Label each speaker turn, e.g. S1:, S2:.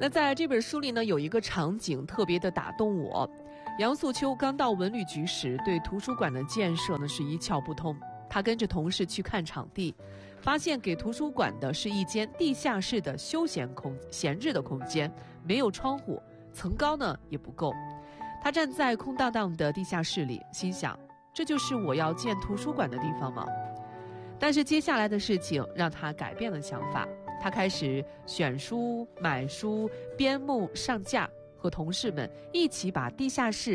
S1: 那在这本书里呢，有一个场景特别的打动我。杨素秋刚到文旅局时，对图书馆的建设呢是一窍不通。他跟着同事去看场地，发现给图书馆的是一间地下室的闲置的空间，没有窗户，层高呢也不够。他站在空荡荡的地下室里，心想，这就是我要建图书馆的地方吗？但是接下来的事情让他改变了想法。他开始选书、买书、编目、上架，和同事们一起把地下室